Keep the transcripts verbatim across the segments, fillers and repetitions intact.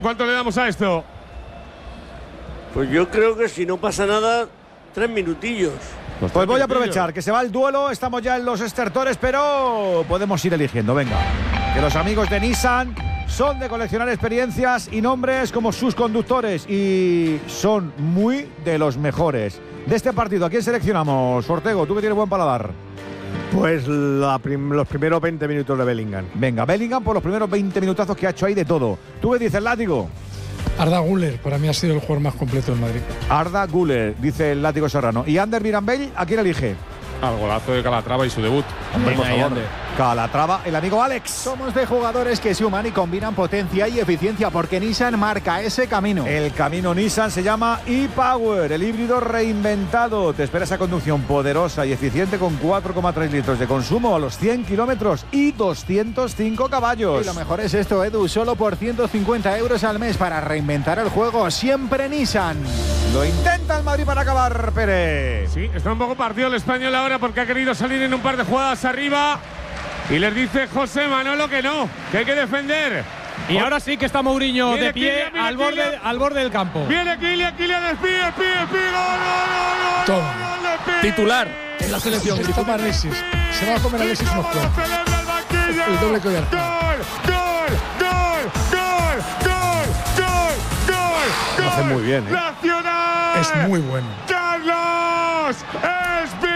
¿Cuánto le damos a esto? Pues yo creo que si no pasa nada, tres minutillos. Pues, pues voy a aprovechar que se va el duelo, estamos ya en los estertores, pero podemos ir eligiendo, venga. Que los amigos de Nissan son de coleccionar experiencias y nombres como sus conductores y son muy de los mejores. De este partido, ¿a quién seleccionamos, Ortego? Tú que tienes buen paladar. Pues la prim los primeros veinte minutos de Bellingham. Venga, Bellingham por los primeros veinte minutazos que ha hecho ahí de todo. ¿Tú qué dices, Látigo? Arda Güler, para mí ha sido el jugador más completo del Madrid. Arda Güler, dice el Látigo Serrano. ¿Y Ander Mirambell, a quién elige? Al golazo de Calatrava y su debut. Hombre, por favor. Calatrava, el amigo Alex. Somos de jugadores que suman y combinan potencia y eficiencia porque Nissan marca ese camino. El camino Nissan se llama e-Power, el híbrido reinventado. Te espera esa conducción poderosa y eficiente con cuatro coma tres litros de consumo a los cien kilómetros y doscientos cinco caballos. Y lo mejor es esto, Edu, solo por ciento cincuenta euros al mes para reinventar el juego. Siempre Nissan. Lo intenta el Madrid para acabar, Pérez. Sí, está un poco partido el español ahora porque ha querido salir en un par de jugadas arriba. Y les dice José Manolo que no, que hay que defender. Y ahora sí que está Mourinho Viene de pie Kylian, viene al, borde, Kylian. al borde del campo. Viene Kylian, Kylian despide, despide, despide, gol, gol, Todo. gol, gol, gol, despide. Titular. En la selección, que toma Alexis. Se va a comer Alexis unos ¿Cómo lo cuantos. celebra el banquillo? El doble collar. Gol, gol, gol, gol, gol, gol, gol, Lo hace muy bien, ¿eh? Nacional. Es muy bueno. Carlos Espi.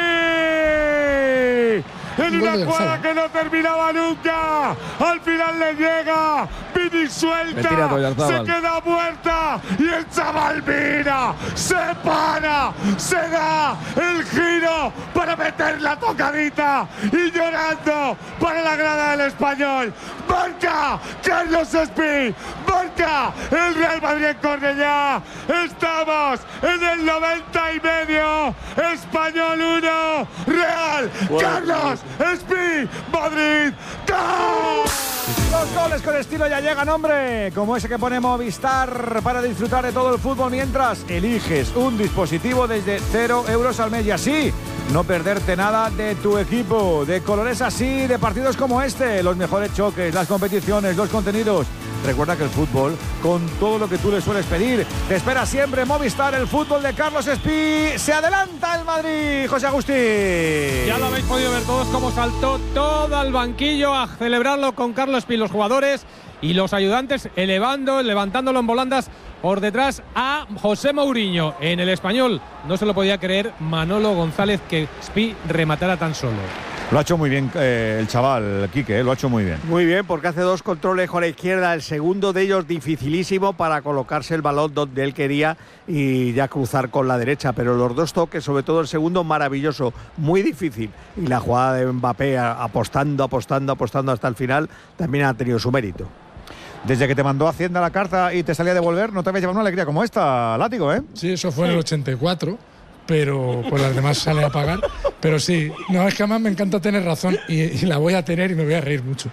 En Un gol una de jugada Gonzalo. que no terminaba nunca. Al final le llega. Vini suelta. Mentira, Oyarzabal. Se queda muerta. Y el chaval mira. Se para. Se da el giro para meter la tocadita. Y llorando para la grada del Español. Marca Carlos Espi. Marca el Real Madrid en Cornellá. Estamos en el noventa y medio. Español uno. Real. Bueno, Carlos Espi. Madrid. ¡Gol! Los goles con estilo ya llegan, hombre. Como ese que pone Movistar para disfrutar de todo el fútbol mientras eliges un dispositivo desde cero euros al mes. Y así, no perderte nada de tu equipo. De colores así, de partidos como este. Los mejores choques, las competiciones, los contenidos. Recuerda que el fútbol, con todo lo que tú le sueles pedir, te espera siempre Movistar, el fútbol de Carlos Espi. Se adelanta el Madrid, José Agustín. Ya lo habéis podido ver todos cómo saltó todo al banquillo a celebrarlo con Carlos Espi, los jugadores y los ayudantes elevando, levantándolo en volandas por detrás a José Mourinho. En el Español no se lo podía creer Manolo González que Espi rematara tan solo. Lo ha hecho muy bien eh, el chaval, Quique, eh, lo ha hecho muy bien. Muy bien, porque hace dos controles con la izquierda, el segundo de ellos dificilísimo para colocarse el balón donde él quería y ya cruzar con la derecha, pero los dos toques, sobre todo el segundo, maravilloso, muy difícil. Y la jugada de Mbappé apostando, apostando, apostando hasta el final, también ha tenido su mérito. Desde que te mandó Hacienda la carta y te salía a devolver, no te habías llevado una alegría como esta, Látigo, ¿eh? Sí, eso fue en el ochenta y cuatro, pero pues las demás sale a pagar. Pero sí, no, es que además me encanta tener razón y, y la voy a tener y me voy a reír mucho.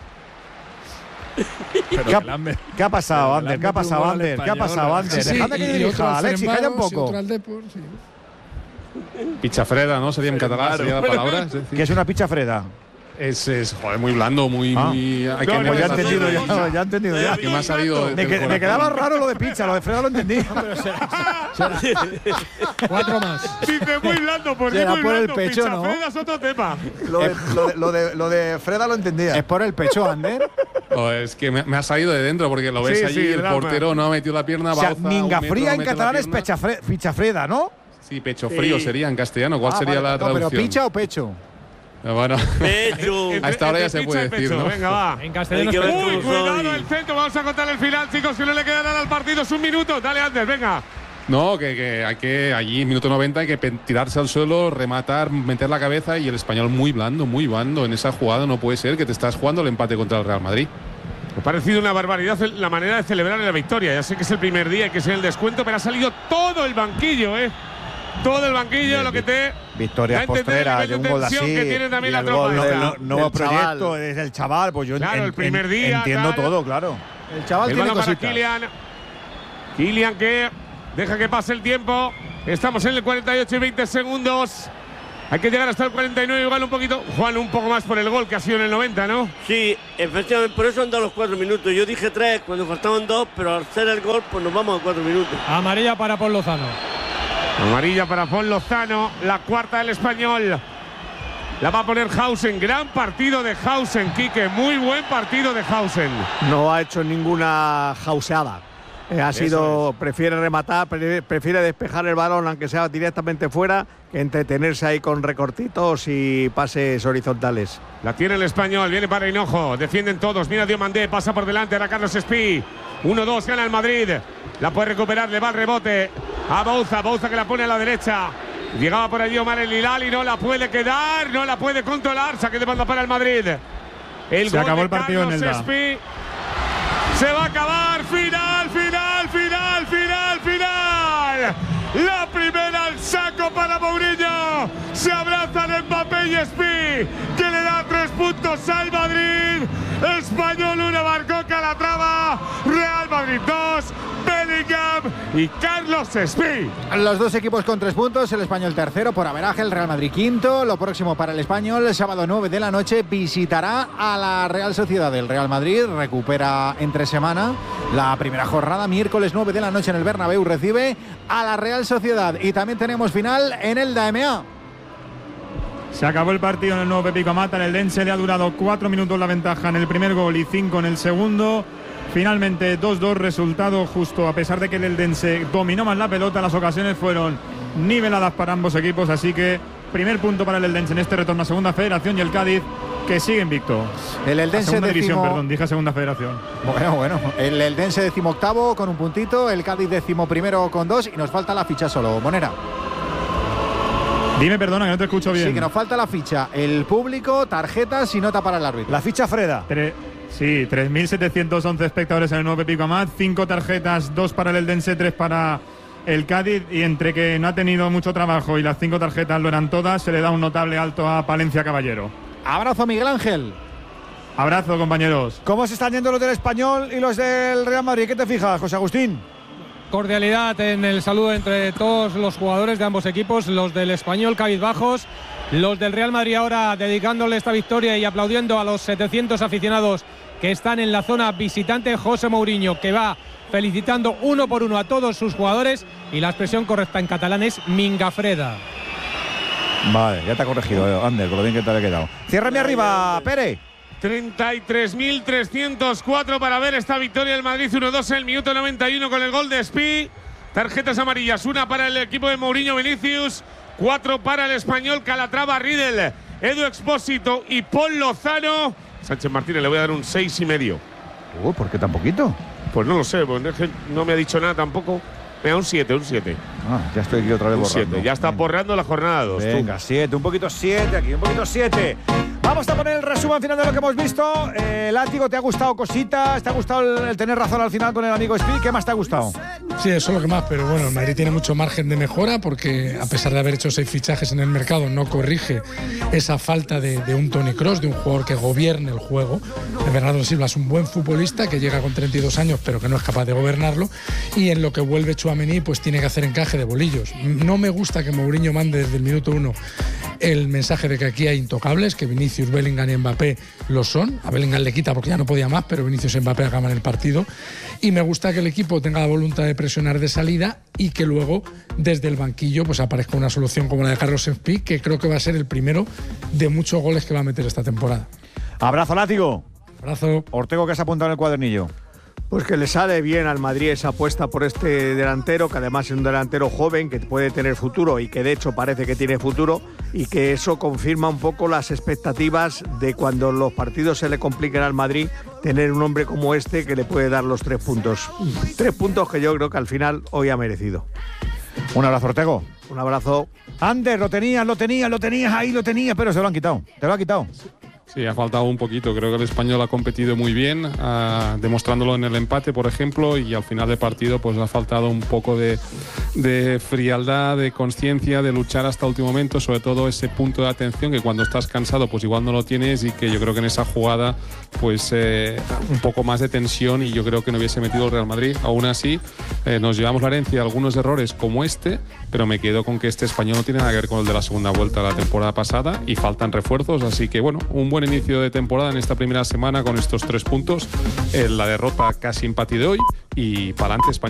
¿Qué ha, ¿Qué ha pasado, Ander? ¿Qué ha pasado, Ander? ¿Qué ha pasado, Ander? Sí, sí, Dejadme que y otro dirija, al Alexis, calla un Fenerbahce, y poco. otro al Depor, sí. Pichafreda, ¿no? Sería en catalán, sería la palabra. Es decir, ¿Qué es una picha freda? es, es joder, muy blando, muy. Ah. muy hay que No, no, ya he empezar entendido, todo. ya, ya he entendido ya. Que me ha salido. Me, del que- me corazón. quedaba raro lo de picha, lo de Freda lo entendía. Cuatro más. Dice muy blando, por Será muy por el blando. pecho, ¿no? Pichafreda es otro tema. Lo de, lo de- lo de- lo de Freda lo entendía. Es por el pecho, Ander. Oh, es que me, me ha salido de dentro porque lo ves Sí, allí, sí, el drama. portero no ha metido la pierna. O sea, Bauza, minga un metro, fría no en mete la catalán es pierna. pechafre- pichafreda, ¿no? Sí, pecho frío Sí. sería en castellano. ¿Cuál Ah, sería vale, la No, pero traducción? picha o pecho. Bueno, Pecho. a esta hora ya se Entre puede picha y decir, Ah. ¿no? pecho. Venga, va. En castellano Hay que es ver Uy, cómo cuidado soy. el centro. Vamos a contar el final, chicos, que no le queda nada al partido. Es un minuto. Dale, Ander, venga. No, que, que hay que allí, minuto noventa, hay que pe- tirarse al suelo, rematar, meter la cabeza y el español muy blando, muy blando. En esa jugada no puede ser que te estás jugando el empate contra el Real Madrid. Me ha parecido una barbaridad la manera de celebrar la victoria. Ya sé que es el primer día y que es el descuento, pero ha salido todo el banquillo, ¿eh? Todo el banquillo, Bien, lo que bien. te… da Victorias a entender postreras el de un nivel gol tensión así. que tiene también y la el tropa gol esta. del no- nuevo Del proyecto chaval. es el chaval. Pues yo Claro, en- el primer en- día, entiendo claro. todo, claro. El chaval El tiene balón para cositas. Kylian. Kylian que deja que pase el tiempo. Estamos en el cuarenta y ocho y veinte segundos. Hay que llegar hasta el cuarenta y nueve, igual un poquito. Juan, un poco más por el gol que ha sido en el noventa, ¿no? Sí, efectivamente, por eso han dado los cuatro minutos. Yo dije tres cuando faltaban dos, pero al hacer el gol, pues nos vamos a cuatro minutos. Amarilla para Pol Lozano. Amarilla para Pol Lozano, la cuarta del Español. La va a poner Hausen. Gran partido de Hausen, Quique. Muy buen partido de Hausen. No ha hecho ninguna jauseada. Eh, ha sido, prefiere rematar, pre- prefiere despejar el balón, aunque sea directamente fuera, que entretenerse ahí con recortitos y pases horizontales. La tiene el Español, viene para Hinojo, defienden todos, mira Diomandé, pasa por delante, ahora Carlos Espí. uno dos, gana el Madrid. La puede recuperar, le va el rebote a Bouza, Bouza que la pone a la derecha. Llegaba por allí Omar El Hilal y no la puede quedar, no la puede controlar. Saque de banda para el Madrid. El Se gol acabó de el partido Carlos en Elda. Espí. Se va a acabar, final, final, final, final, final. La primera al saco para Mourinho. Se abrazan Mbappé y Espí, que le da tres puntos al Madrid. Español uno, marcó Calatrava. Real Madrid dos, Bellingham y Carlos Espí. Los dos equipos con tres puntos, el Español tercero por averaje, el Real Madrid quinto. Lo próximo para el Español, el sábado nueve de la noche, visitará a la Real Sociedad. El Real Madrid recupera entre semana la primera jornada, miércoles nueve de la noche en el Bernabéu, recibe a la Real Sociedad. Y también tenemos final en el D M A. Se acabó el partido en el nuevo Pepico Amat. El Eldense le ha durado cuatro minutos la ventaja en el primer gol y cinco en el segundo. Finalmente dos dos, resultado justo, a pesar de que el Eldense dominó más la pelota. Las ocasiones fueron niveladas para ambos equipos, así que primer punto para el Eldense en este retorno a Segunda Federación, y el Cádiz, que sigue invicto. El Eldense Segunda decimo... división, perdón, dije Segunda Federación. Bueno, bueno, el Eldense decimoctavo con un puntito, el Cádiz décimo primero con dos, y nos falta la ficha solo, Monera. Dime, perdona, que no te escucho bien. Sí, que nos falta la ficha, el público, tarjetas y nota para el árbitro. La ficha Freda. Tre sí, tres mil setecientos once espectadores en el nuevo Pepico Amat, cinco tarjetas, dos para el Eldense, tres para el Cádiz, y entre que no ha tenido mucho trabajo y las cinco tarjetas lo eran todas, se le da un notable alto a Palencia Caballero. Abrazo, Miguel Ángel. Abrazo, compañeros. ¿Cómo se están yendo los del Español y los del Real Madrid? ¿Qué te fijas, José Agustín? Cordialidad en el saludo entre todos los jugadores de ambos equipos, los del Español cabizbajos, los del Real Madrid ahora dedicándole esta victoria y aplaudiendo a los setecientos aficionados que están en la zona visitante. José Mourinho, que va felicitando uno por uno a todos sus jugadores, y la expresión correcta en catalán es Mingafreda. Vale, ya te ha corregido, Ander, con lo bien que te ha quedado. Ciérrame arriba, Pere. treinta y tres mil trescientos cuatro para ver esta victoria del Madrid uno dos en el minuto noventa y uno con el gol de Espí. Tarjetas amarillas, una para el equipo de Mourinho, Vinicius, cuatro para el Español, Calatrava, Riedel, Edu Expósito y Pol Lozano. Sánchez Martínez le voy a dar un seis y medio. Uh, ¿por qué tan poquito? Pues no lo sé, pues no me ha dicho nada tampoco. Venga, un siete, un siete. Ah, ya estoy aquí otra vez Un borrando. siete, ya está Venga. borrando la jornada dos. Venga, siete, un poquito siete aquí, un poquito siete. Vamos a poner el resumen final de lo que hemos visto. Eh, Látigo, ¿te ha gustado cositas? ¿Te ha gustado el, el tener razón al final con el amigo Espí? ¿Qué más te ha gustado? Sí, eso es lo que más, pero bueno, el Madrid tiene mucho margen de mejora porque a pesar de haber hecho seis fichajes en el mercado, no corrige esa falta de, de un Toni Kroos, de un jugador que gobierne el juego. Bernardo Silva es un buen futbolista que llega con treinta y dos años, pero que no es capaz de gobernarlo, y en lo que vuelve Tchouaméni, pues tiene que hacer encaje de bolillos. No me gusta que Mourinho mande desde el minuto uno el mensaje de que aquí hay intocables, que Vinicius, Bellingham y Mbappé lo son. A Bellingham le quita porque ya no podía más, pero Vinicius y Mbappé acaban el partido. Y me gusta que el equipo tenga la voluntad de presionar de salida y que luego desde el banquillo pues aparezca una solución como la de Carlos Espí, que creo que va a ser el primero de muchos goles que va a meter esta temporada. Abrazo, Látigo. Abrazo. Ortego, ¿qué has apuntado en el cuadernillo? Pues que le sale bien al Madrid esa apuesta por este delantero, que además es un delantero joven, que puede tener futuro y que de hecho parece que tiene futuro, y que eso confirma un poco las expectativas de cuando los partidos se le compliquen al Madrid, tener un hombre como este que le puede dar los tres puntos. Tres puntos que yo creo que al final hoy ha merecido. Un abrazo, Ortego. Un abrazo. Ander, lo tenías, lo tenías, lo tenías, ahí lo tenías, pero se lo han quitado. Te lo ha quitado. Sí, ha faltado un poquito. Creo que el Español ha competido muy bien, uh, demostrándolo en el empate, por ejemplo, y al final del partido pues ha faltado un poco de, de frialdad, de conciencia, de luchar hasta el último momento, sobre todo ese punto de atención que cuando estás cansado pues igual no lo tienes, y que yo creo que en esa jugada pues eh, un poco más de tensión y yo creo que no hubiese metido el Real Madrid. Aún así, eh, nos llevamos la herencia de algunos errores como este, pero me quedo con que este Español no tiene nada que ver con el de la segunda vuelta de la temporada pasada y faltan refuerzos, así que bueno, un buen inicio de temporada en esta primera semana con estos tres puntos, eh, la derrota casi empate de hoy y para adelante España.